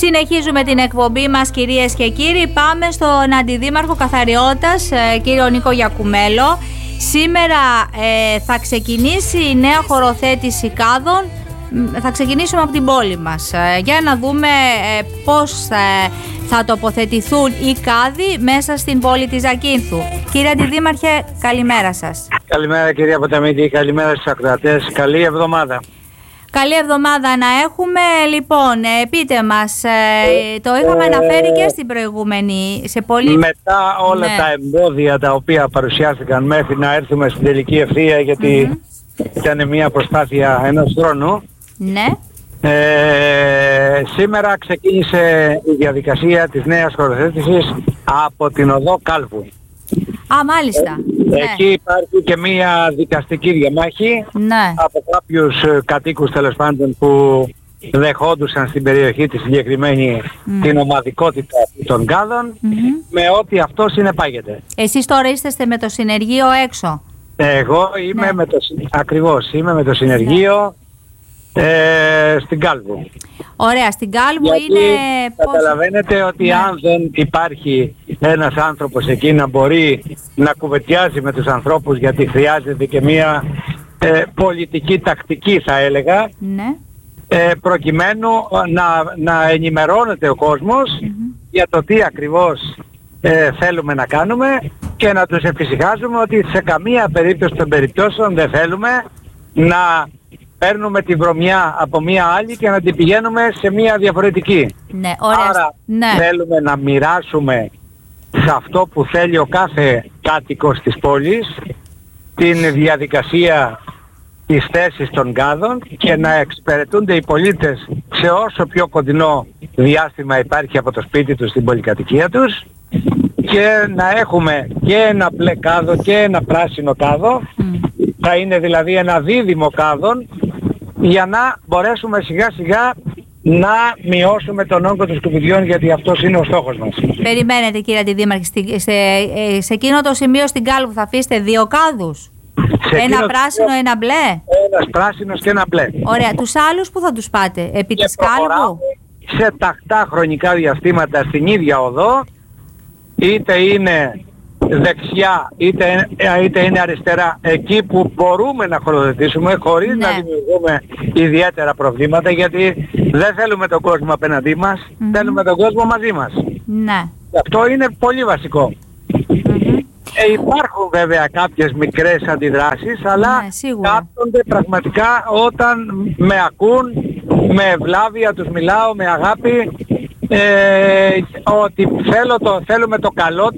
Συνεχίζουμε την εκπομπή μας, κυρίες και κύριοι. Πάμε στον Αντιδήμαρχο Καθαριότητας, κύριο Νίκο Γιακουμέλο. Σήμερα θα ξεκινήσει η νέα χωροθέτηση κάδων. Θα ξεκινήσουμε από την πόλη μας για να δούμε πώς θα τοποθετηθούν οι κάδοι μέσα στην πόλη της Ζακίνθου. Κύριε Αντιδήμαρχε, καλημέρα σας. Καλημέρα κυρία Ποταμίτη, καλημέρα στους ακροατές. Καλή εβδομάδα. Καλή εβδομάδα να έχουμε. Λοιπόν, πείτε μας, το είχαμε αναφέρει και στην προηγούμενη, σε πολύ... Μετά όλα τα εμπόδια τα οποία παρουσιάστηκαν μέχρι να έρθουμε στην τελική ευθεία, γιατί ήταν μια προσπάθεια ενός χρόνου. Ναι. Σήμερα ξεκίνησε η διαδικασία της νέας χωροθέτησης από την οδό Κάλβου. Α, μάλιστα. Εκεί υπάρχει και μία δικαστική διαμάχη από κάποιους κατοίκους τέλος πάντων που δεχόντουσαν στην περιοχή τη συγκεκριμένη την ομαδικότητα των κάδων με ό,τι αυτό συνεπάγεται. Εσείς τώρα είστε με το συνεργείο έξω? Εγώ είμαι είμαι με το συνεργείο στην Κάλβου. Ωραία, στην Κάλβου. Γιατί είναι... καταλαβαίνετε ότι αν δεν υπάρχει ένας άνθρωπος εκεί να μπορεί να κουβεντιάζει με τους ανθρώπους, γιατί χρειάζεται και μια πολιτική τακτική, θα έλεγα, προκειμένου να ενημερώνεται ο κόσμος για το τι ακριβώς θέλουμε να κάνουμε και να τους εφησυχάζουμε ότι σε καμία περίπτωση των περιπτώσεων δεν θέλουμε να παίρνουμε τη βρωμιά από μία άλλη και να την πηγαίνουμε σε μία διαφορετική. Άρα θέλουμε να μοιράσουμε σε αυτό που θέλει ο κάθε κάτοικος της πόλης την διαδικασία της θέσης των κάδων και να εξυπηρετούνται οι πολίτες σε όσο πιο κοντινό διάστημα υπάρχει από το σπίτι τους στην πολυκατοικία τους και να έχουμε και ένα μπλε κάδο και ένα πράσινο κάδο. Θα είναι δηλαδή ένα δίδυμο κάδων για να μπορέσουμε σιγά σιγά να μειώσουμε τον όγκο των σκουπιδιών, γιατί αυτός είναι ο στόχος μας. Περιμένετε κύριε Αντιδήμαρχε, σε εκείνο το σημείο στην Κάλβου θα αφήσετε δύο κάδους? Ένα πράσινο, ένα μπλε? Ένας πράσινος και ένα μπλε. Ωραία, τους άλλους που θα τους πάτε? Επί της Κάλβου? Σε τακτά χρονικά διαστήματα στην ίδια οδό, είτε είναι δεξιά είτε είναι αριστερά, εκεί που μπορούμε να χωροθετήσουμε χωρίς να δημιουργούμε ιδιαίτερα προβλήματα, γιατί δεν θέλουμε τον κόσμο απέναντί μας, θέλουμε τον κόσμο μαζί μας. Αυτό είναι πολύ βασικό. Υπάρχουν βέβαια κάποιες μικρές αντιδράσεις, αλλά κάπτονται πραγματικά όταν με ακούν, με ευλάβεια τους μιλάω, με αγάπη, ότι θέλουμε το καλό